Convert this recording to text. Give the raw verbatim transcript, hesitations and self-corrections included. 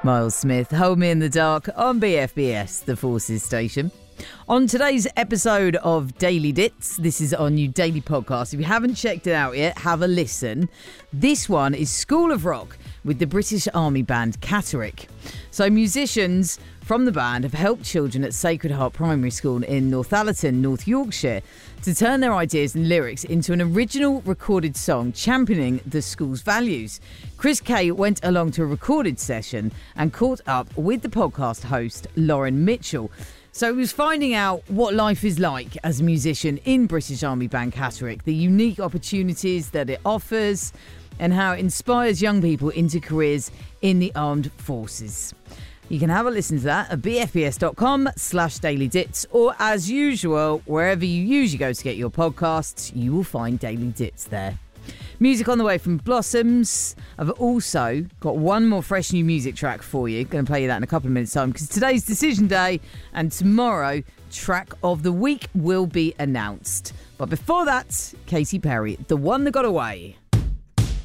Miles Smith, Hold Me in the Dark on B F B S, the Forces station. On today's episode of Daily Dits, this is our new daily podcast. If you haven't checked it out yet, have a listen. This one is School of Rock with the British Army band Catterick. So musicians from the band have helped children at Sacred Heart Primary School in Northallerton, North Yorkshire, to turn their ideas and lyrics into an original recorded song championing the school's values. Chris Kay went along to a recorded session and caught up with the podcast host Lauren Mitchell. So he was finding out what life is like as a musician in British Army band Catterick, the unique opportunities that it offers, and how it inspires young people into careers in the armed forces. You can have a listen to that at bfbs.com slash daily dits, or as usual, wherever you usually go to get your podcasts, you will find Daily Dits there. Music on the way from Blossoms. I've also got one more fresh new music track for you. Going to play you that in a couple of minutes' time because today's decision day and tomorrow track of the week will be announced. But before that, Katy Perry, The One That Got Away.